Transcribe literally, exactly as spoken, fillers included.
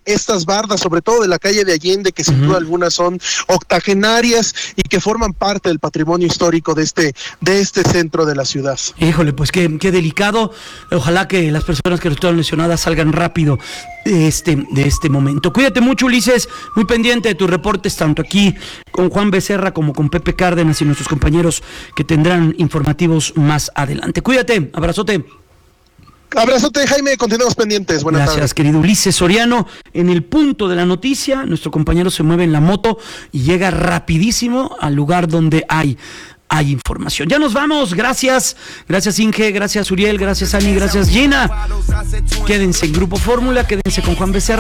estas bardas, sobre todo de la calle de Allende, que sin uh-huh. duda alguna son octogenarias y que forman parte del patrimonio histórico de este, de este centro de la ciudad. Híjole, pues qué, qué delicado. Ojalá que las personas que resultaron lesionadas salgan rápido de este, de este momento. Cuídate mucho, Ulises, muy pendiente de tus reportes, tanto aquí con Juan Becerra como con Pepe Cárdenas y nuestros compañeros que tendrán informativos más adelante. Cuídate, abrazote. Abrazote, Jaime, continuamos pendientes. Buenas Gracias, tardes. querido Ulises Soriano. En el punto de la noticia, nuestro compañero se mueve en la moto y llega rapidísimo al lugar donde hay hay información. Ya nos vamos, gracias, gracias Inge, gracias Uriel, gracias Ani, gracias Gina. Quédense en Grupo Fórmula, quédense con Juan Becerra.